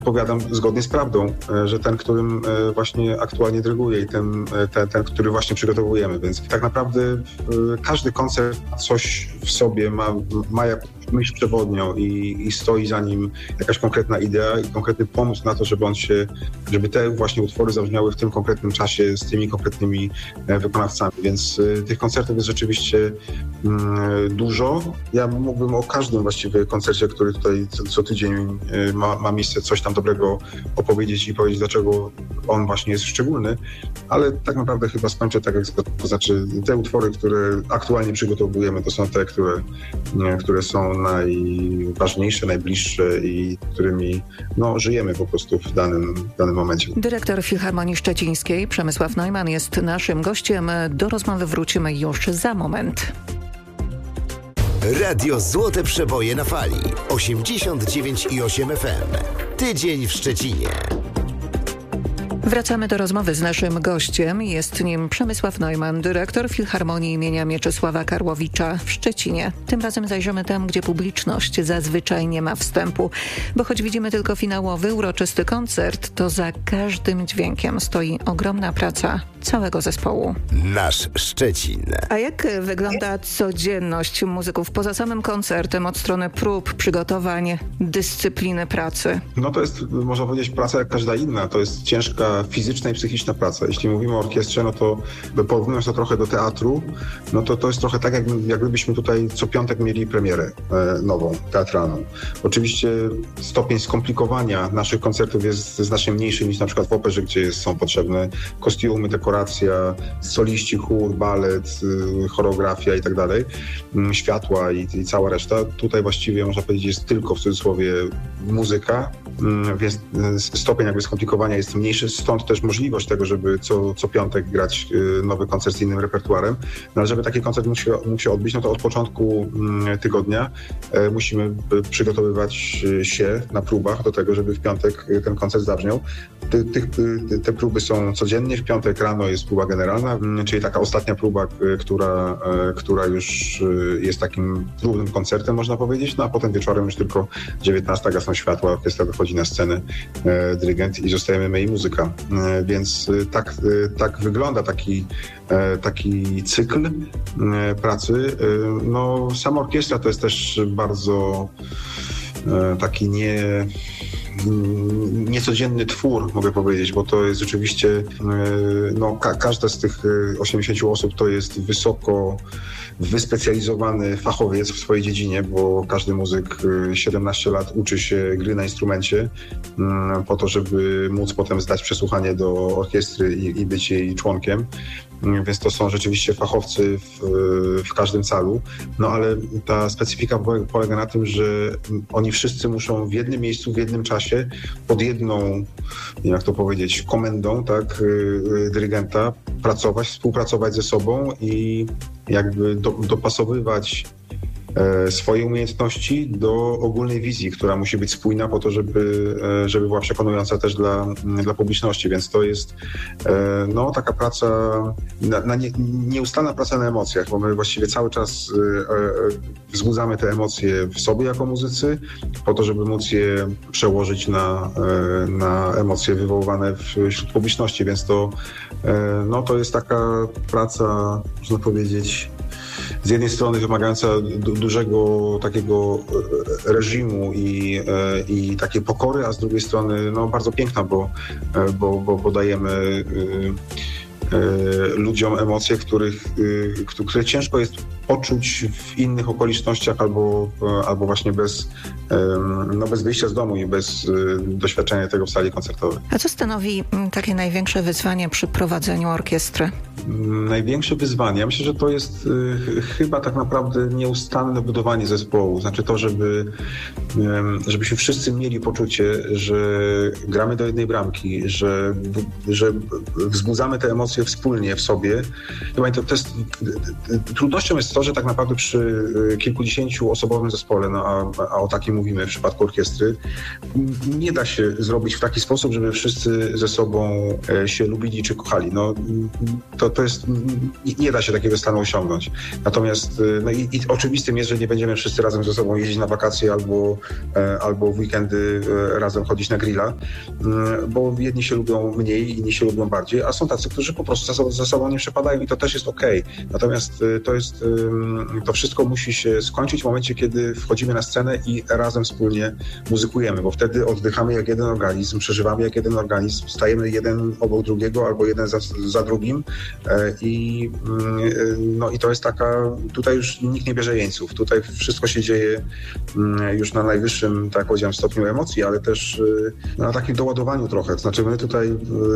powiadam zgodnie z prawdą, że ten, którym właśnie aktualnie dyryguję i ten, który właśnie przygotowujemy. Więc tak naprawdę każdy koncert coś w sobie ma jakąś myśl przewodnią i stoi za nim jakaś konkretna idea i konkretny pomysł na to, żeby te właśnie utwory zabrzmiały w tym konkretnym czasie z tymi konkretnymi wykonawcami. Więc tych koncertów jest rzeczywiście dużo. Ja mógłbym o każdym właściwie koncercie, który tutaj co tydzień ma miejsce, coś tam dobrego opowiedzieć i powiedzieć, dlaczego on właśnie jest szczególny, ale tak naprawdę chyba skończę tak, jak to znaczy te utwory, które aktualnie przygotowujemy, to są te, które są najważniejsze, najbliższe i którymi żyjemy po prostu w danym momencie. Dyrektor Filharmonii Szczecińskiej Przemysław Neumann jest naszym gościem. Do rozmowy wrócimy już za moment. Radio Złote Przeboje na fali 89,8 FM. Tydzień w Szczecinie. Wracamy do rozmowy z naszym gościem. Jest nim Przemysław Neumann, dyrektor Filharmonii imienia Mieczysława Karłowicza w Szczecinie. Tym razem zajrzymy tam, gdzie publiczność zazwyczaj nie ma wstępu. Bo choć widzimy tylko finałowy, uroczysty koncert, to za każdym dźwiękiem stoi ogromna praca całego zespołu. Nasz Szczecin. A jak wygląda codzienność muzyków poza samym koncertem od strony prób, przygotowań, dyscypliny pracy? To jest, można powiedzieć, praca jak każda inna. To jest ciężka fizyczna i psychiczna praca. Jeśli mówimy o orkiestrze, to porównując to trochę do teatru, to jest trochę tak, jak gdybyśmy tutaj co piątek mieli premierę nową, teatralną. Oczywiście stopień skomplikowania naszych koncertów jest znacznie mniejszy niż na przykład w operze, gdzie są potrzebne kostiumy, dekoracja, soliści, chór, balet, choreografia i tak dalej, światła i cała reszta. Tutaj właściwie można powiedzieć jest tylko w cudzysłowie muzyka, więc stopień jakby skomplikowania jest mniejszy, stąd też możliwość tego, żeby co piątek grać nowy koncert z innym repertuarem. Ale żeby taki koncert mógł się odbyć, to od początku tygodnia musimy przygotowywać się na próbach do tego, żeby w piątek ten koncert zabrzmiał. Te próby są codziennie, w piątek rano jest próba generalna, czyli taka ostatnia próba, która już jest takim próbnym koncertem, można powiedzieć, a potem wieczorem już tylko 19:00 gasną światła, orkiestra wychodzi na scenę, dyrygent i zostajemy my i muzyka. Więc tak wygląda taki cykl pracy. Sama orkiestra to jest też bardzo taki niecodzienny twór, mogę powiedzieć, bo to jest rzeczywiście, każda z tych 80 osób to jest wysoko wyspecjalizowany fachowiec w swojej dziedzinie, bo każdy muzyk 17 lat uczy się gry na instrumencie po to, żeby móc potem zdać przesłuchanie do orkiestry i być jej członkiem. Więc to są rzeczywiście fachowcy w każdym calu. Ale ta specyfika polega na tym, że oni wszyscy muszą w jednym miejscu, w jednym czasie, pod jedną, jak to powiedzieć, komendą, tak, dyrygenta, współpracować ze sobą i jakby dopasowywać swoje umiejętności do ogólnej wizji, która musi być spójna po to, żeby była przekonująca też dla publiczności. Więc to jest taka praca, nieustanna praca na emocjach, bo my właściwie cały czas wzbudzamy te emocje w sobie jako muzycy, po to, żeby móc je przełożyć na emocje wywoływane wśród publiczności. Więc to jest taka praca, można powiedzieć, z jednej strony wymagająca dużego takiego reżimu i takiej pokory, a z drugiej strony bardzo piękna, bo dajemy ludziom emocje, które ciężko jest poczuć w innych okolicznościach albo właśnie bez wyjścia z domu i bez doświadczenia tego w sali koncertowej. A co stanowi takie największe wyzwanie przy prowadzeniu orkiestry? Największe wyzwanie? Ja myślę, że to jest chyba tak naprawdę nieustanne budowanie zespołu. Znaczy to, żebyśmy wszyscy mieli poczucie, że gramy do jednej bramki, że wzbudzamy te emocje wspólnie w sobie. Chyba trudnością jest to, to, że tak naprawdę przy kilkudziesięcioosobowym zespole, a o takim mówimy w przypadku orkiestry, nie da się zrobić w taki sposób, żeby wszyscy ze sobą się lubili czy kochali. To jest, nie da się takiego stanu osiągnąć. Natomiast i oczywistym jest, że nie będziemy wszyscy razem ze sobą jeździć na wakacje albo w weekendy razem chodzić na grilla, bo jedni się lubią mniej, inni się lubią bardziej, a są tacy, którzy po prostu ze sobą nie przepadają i to też jest okej. Natomiast to wszystko musi się skończyć w momencie, kiedy wchodzimy na scenę i razem wspólnie muzykujemy, bo wtedy oddychamy jak jeden organizm, przeżywamy jak jeden organizm, stajemy jeden obok drugiego albo jeden za drugim i to jest tutaj już nikt nie bierze jeńców, tutaj wszystko się dzieje już na najwyższym, tak jak powiedziałem, stopniu emocji, ale też na takim doładowaniu trochę, to znaczy my tutaj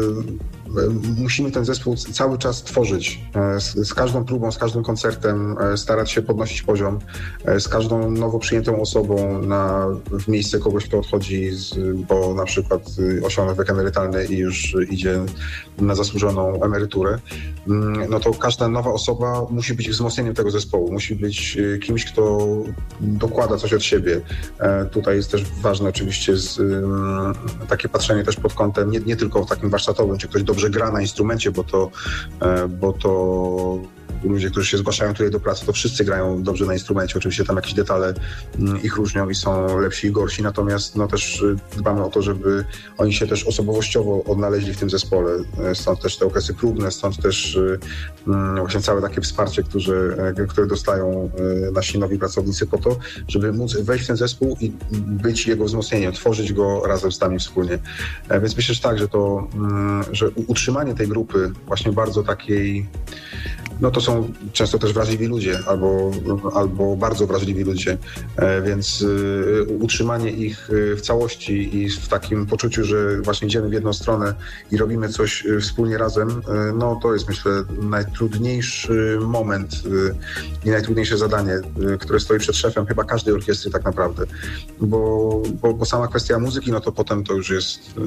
musimy ten zespół cały czas tworzyć, z każdą próbą, z każdym koncertem starać się podnosić poziom, z każdą nowo przyjętą osobą w miejsce kogoś, kto odchodzi, bo na przykład osiągnął wiek emerytalny i już idzie na zasłużoną emeryturę, to każda nowa osoba musi być wzmocnieniem tego zespołu, musi być kimś, kto dokłada coś od siebie. Tutaj jest też ważne oczywiście takie patrzenie też pod kątem nie tylko takim warsztatowym, czy ktoś dobrze gra na instrumencie, bo to ludzie, którzy się zgłaszają tutaj do pracy, to wszyscy grają dobrze na instrumencie. Oczywiście tam jakieś detale ich różnią i są lepsi i gorsi, natomiast też dbamy o to, żeby oni się też osobowościowo odnaleźli w tym zespole. Stąd też te okresy próbne, stąd też właśnie całe takie wsparcie, które dostają nasi nowi pracownicy po to, żeby móc wejść w ten zespół i być jego wzmocnieniem, tworzyć go razem z nami wspólnie. Więc myślę, że tak, że utrzymanie tej grupy właśnie bardzo takiej, to są często też wrażliwi ludzie albo bardzo wrażliwi ludzie, więc utrzymanie ich w całości i w takim poczuciu, że właśnie idziemy w jedną stronę i robimy coś wspólnie razem, to jest, myślę, najtrudniejszy moment i najtrudniejsze zadanie, które stoi przed szefem chyba każdej orkiestry tak naprawdę, bo sama kwestia muzyki, to potem to już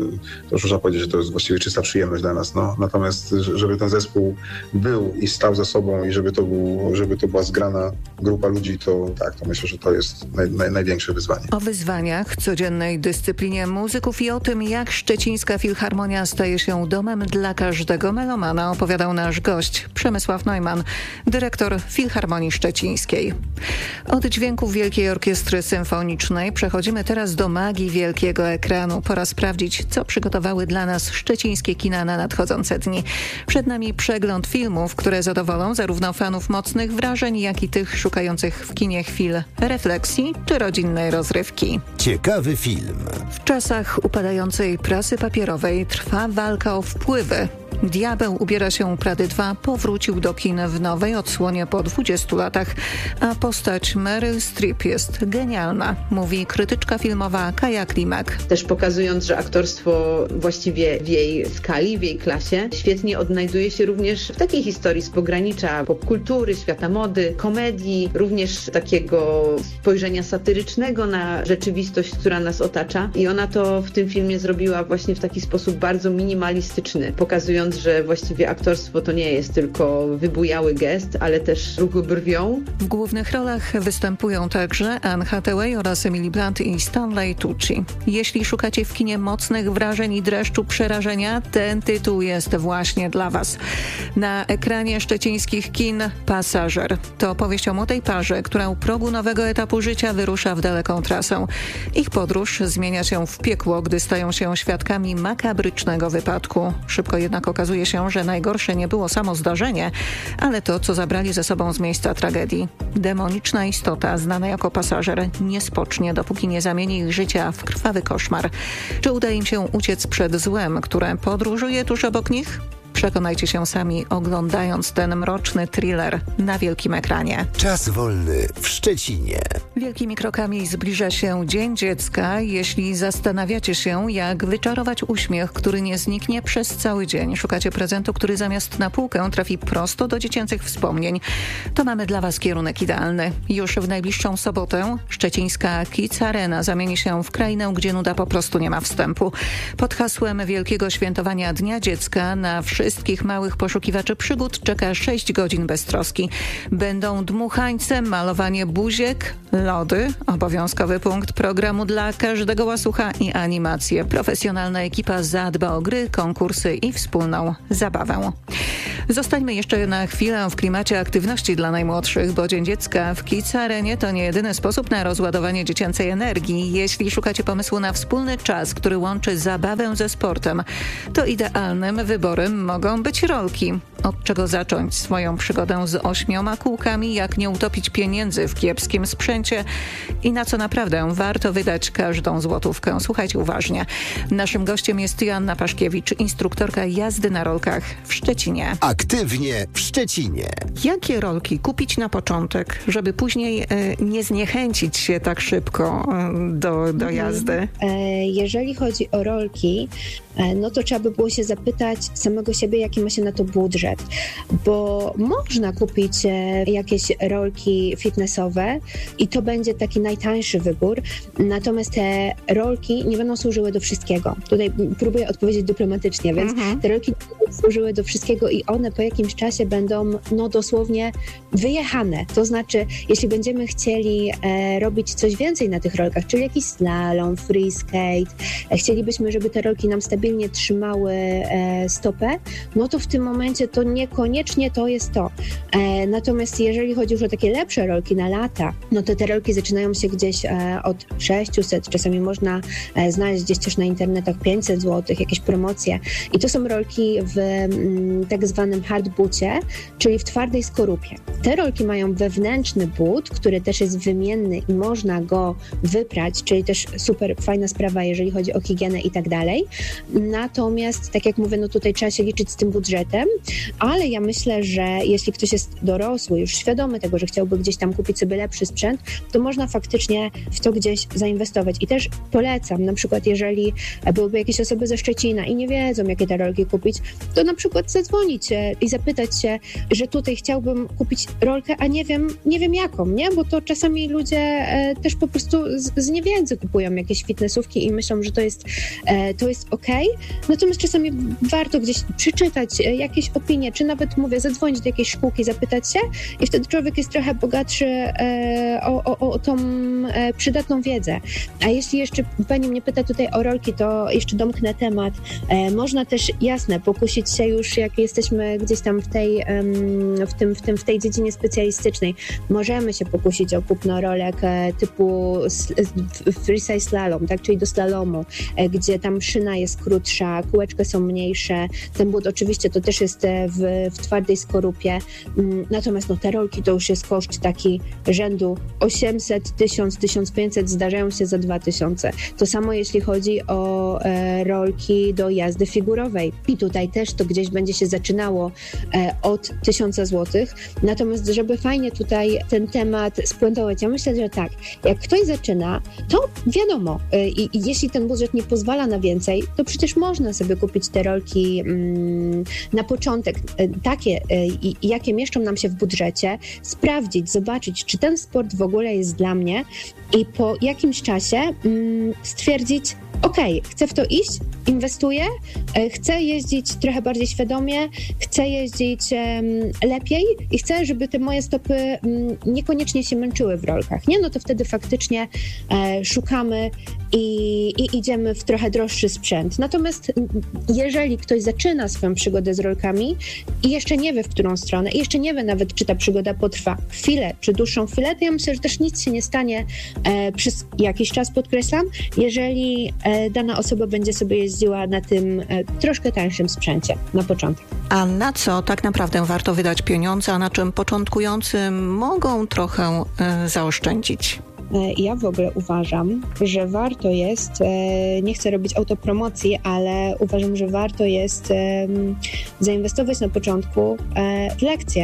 można powiedzieć, że to jest właściwie czysta przyjemność dla nas, natomiast żeby ten zespół był i stał ze sobą i żeby to była zgrana grupa ludzi, to myślę, że to jest największe wyzwanie. O wyzwaniach, codziennej dyscyplinie muzyków i o tym, jak Szczecińska Filharmonia staje się domem dla każdego melomana, opowiadał nasz gość Przemysław Neumann, dyrektor Filharmonii Szczecińskiej. Od dźwięków Wielkiej Orkiestry Symfonicznej przechodzimy teraz do magii wielkiego ekranu. Pora sprawdzić, co przygotowały dla nas szczecińskie kina na nadchodzące dni. Przed nami przegląd filmów, które zadowolą zarówno fanów mocnych wrażeń, jak i tych szukających w kinie chwil refleksji czy rodzinnej rozrywki. Ciekawy film. W czasach upadającej prasy papierowej trwa walka o wpływy. Diabeł ubiera się Prady 2 powrócił do kin w nowej odsłonie po 20 latach, a postać Meryl Streep jest genialna, mówi krytyczka filmowa Kaja Klimek. Też pokazując, że aktorstwo właściwie w jej skali, w jej klasie świetnie odnajduje się również w takiej historii z pogranicza popkultury, świata mody, komedii, również takiego spojrzenia satyrycznego na rzeczywistość, która nas otacza. I ona to w tym filmie zrobiła właśnie w taki sposób bardzo minimalistyczny, pokazując, że właściwie aktorstwo to nie jest tylko wybujały gest, ale też ruch brwią. W głównych rolach występują także Anne Hathaway oraz Emily Blunt i Stanley Tucci. Jeśli szukacie w kinie mocnych wrażeń i dreszczu przerażenia, ten tytuł jest właśnie dla Was. Na ekranie szczecińskich kin Pasażer. To opowieść o młodej parze, która u progu nowego etapu życia wyrusza w daleką trasę. Ich podróż zmienia się w piekło, gdy stają się świadkami makabrycznego wypadku. Szybko jednak okazuje się, że najgorsze nie było samo zdarzenie, ale to, co zabrali ze sobą z miejsca tragedii. Demoniczna istota, znana jako pasażer, nie spocznie, dopóki nie zamieni ich życia w krwawy koszmar. Czy uda im się uciec przed złem, które podróżuje tuż obok nich? Przekonajcie się sami, oglądając ten mroczny thriller na wielkim ekranie. Czas wolny w Szczecinie. Wielkimi krokami zbliża się Dzień Dziecka. Jeśli zastanawiacie się, jak wyczarować uśmiech, który nie zniknie przez cały dzień, szukacie prezentu, który zamiast na półkę trafi prosto do dziecięcych wspomnień, to mamy dla Was kierunek idealny. Już w najbliższą sobotę szczecińska Kids Arena zamieni się w krainę, gdzie nuda po prostu nie ma wstępu. Pod hasłem wielkiego świętowania Dnia Dziecka na wszystkich wszystkich małych poszukiwaczy przygód czeka 6 godzin beztroski. Będą dmuchańce, malowanie buziek, lody, obowiązkowy punkt programu dla każdego łasucha i animacje. Profesjonalna ekipa zadba o gry, konkursy i wspólną zabawę. Zostańmy jeszcze na chwilę w klimacie aktywności dla najmłodszych, bo Dzień Dziecka w Kids Arenie to nie jedyny sposób na rozładowanie dziecięcej energii. Jeśli szukacie pomysłu na wspólny czas, który łączy zabawę ze sportem, to idealnym wyborem mogą być rolki. Od czego zacząć swoją przygodę z 8 kółkami, jak nie utopić pieniędzy w kiepskim sprzęcie i na co naprawdę warto wydać każdą złotówkę. Słuchajcie uważnie. Naszym gościem jest Joanna Paszkiewicz, instruktorka jazdy na rolkach w Szczecinie. Aktywnie w Szczecinie. Jakie rolki kupić na początek, żeby później nie zniechęcić się tak szybko do jazdy? Jeżeli chodzi o rolki, no to trzeba by było się zapytać samego siebie, jaki ma się na to budżet, bo można kupić jakieś rolki fitnessowe i to będzie taki najtańszy wybór, natomiast te rolki nie będą służyły do wszystkiego. Tutaj próbuję odpowiedzieć dyplomatycznie, więc te rolki nie będą służyły do wszystkiego i one po jakimś czasie będą dosłownie wyjechane. To znaczy, jeśli będziemy chcieli robić coś więcej na tych rolkach, czyli jakiś slalom, free skate, chcielibyśmy, żeby te rolki nam stabilnie trzymały stopę, no to w tym momencie to niekoniecznie to jest to. Natomiast jeżeli chodzi już o takie lepsze rolki na lata, no to te rolki zaczynają się gdzieś od 600, czasami można znaleźć gdzieś też na internetach 500 zł, jakieś promocje. I to są rolki w tak zwanym hardboocie, czyli w twardej skorupie. Te rolki mają wewnętrzny but, który też jest wymienny i można go wyprać, czyli też super fajna sprawa, jeżeli chodzi o higienę i tak dalej. Natomiast, tak jak mówię, no tutaj trzeba się liczyć z tym budżetem, ale ja myślę, że jeśli ktoś jest dorosły, już świadomy tego, że chciałby gdzieś tam kupić sobie lepszy sprzęt, to można faktycznie w to gdzieś zainwestować. I też polecam, na przykład jeżeli byłyby jakieś osoby ze Szczecina i nie wiedzą, jakie te rolki kupić, to na przykład zadzwonić i zapytać się, że tutaj chciałbym kupić rolkę, a nie wiem jaką, nie? Bo to czasami ludzie też po prostu z niewiedzy kupują jakieś fitnessówki i myślą, że to jest okej. Natomiast czasami warto gdzieś przeczytać jakieś opinie, czy nawet, zadzwonić do jakiejś szkółki, zapytać się i wtedy człowiek jest trochę bogatszy o tą przydatną wiedzę. A jeśli jeszcze pani mnie pyta tutaj o rolki, to jeszcze domknę temat. Można też, jasne, pokusić się już, jak jesteśmy gdzieś tam w tej dziedzinie specjalistycznej. Możemy się pokusić o kupno rolek typu freestyle slalom, tak, czyli do slalomu, gdzie tam szyna jest krótsza, kółeczka są mniejsze. Ten but oczywiście to też jest w twardej skorupie. Natomiast te rolki to już jest koszt taki rzędu 800, 1000, 1500, zdarzają się za 2000. To samo jeśli chodzi o rolki do jazdy figurowej. I tutaj też to gdzieś będzie się zaczynało od 1000 zł. Natomiast żeby fajnie tutaj ten temat spuentować, ja myślę, że tak, jak ktoś zaczyna, to wiadomo, i jeśli ten budżet nie pozwala na więcej, to przecież można sobie kupić te rolki na początek takie, jakie mieszczą nam się w budżecie, sprawdzić, zobaczyć, czy ten sport w ogóle jest dla mnie i po jakimś czasie stwierdzić, okej, chcę w to iść, inwestuję, chcę jeździć trochę bardziej świadomie, chcę jeździć lepiej i chcę, żeby te moje stopy niekoniecznie się męczyły w rolkach, nie? No to wtedy faktycznie szukamy i idziemy w trochę droższy sprzęt. Natomiast jeżeli ktoś zaczyna swoją przygodę z rolkami i jeszcze nie wie, w którą stronę, i jeszcze nie wie nawet, czy ta przygoda potrwa chwilę, czy dłuższą chwilę, to ja myślę, że też nic się nie stanie przez jakiś czas, podkreślam, jeżeli dana osoba będzie sobie jeździła na tym troszkę tańszym sprzęcie na początek. A na co tak naprawdę warto wydać pieniądze, a na czym początkujący mogą trochę zaoszczędzić? Ja w ogóle uważam, że warto jest, nie chcę robić autopromocji, ale uważam, że warto jest zainwestować na początku w lekcje.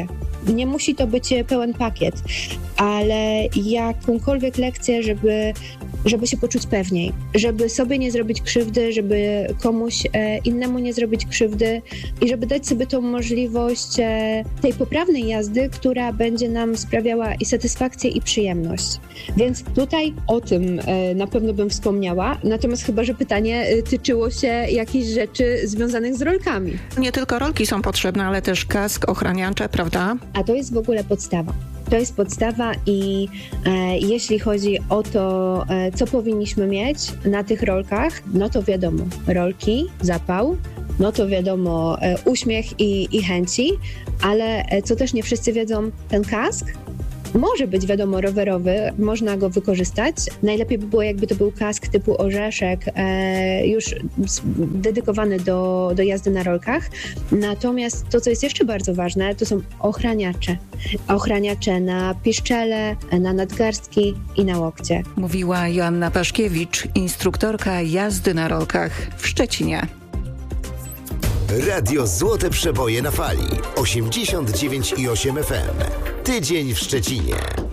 Nie musi to być pełen pakiet, ale jakąkolwiek lekcję, żeby się poczuć pewniej, żeby sobie nie zrobić krzywdy, żeby komuś innemu nie zrobić krzywdy i żeby dać sobie tą możliwość tej poprawnej jazdy, która będzie nam sprawiała i satysfakcję, i przyjemność. Więc tutaj o tym na pewno bym wspomniała, natomiast chyba, że pytanie tyczyło się jakichś rzeczy związanych z rolkami. Nie tylko rolki są potrzebne, ale też kask, ochraniacze, prawda? A to jest w ogóle podstawa. To jest podstawa i jeśli chodzi o to, co powinniśmy mieć na tych rolkach, no to wiadomo, rolki, zapał, no to wiadomo, uśmiech i chęci, ale co też nie wszyscy wiedzą, ten kask może być, wiadomo, rowerowy, można go wykorzystać. Najlepiej by było, jakby to był kask typu orzeszek, już dedykowany do jazdy na rolkach. Natomiast to, co jest jeszcze bardzo ważne, to są ochraniacze. Ochraniacze na piszczele, na nadgarstki i na łokcie. Mówiła Joanna Paszkiewicz, instruktorka jazdy na rolkach w Szczecinie. Radio Złote Przeboje na fali 89,8 FM. Tydzień w Szczecinie.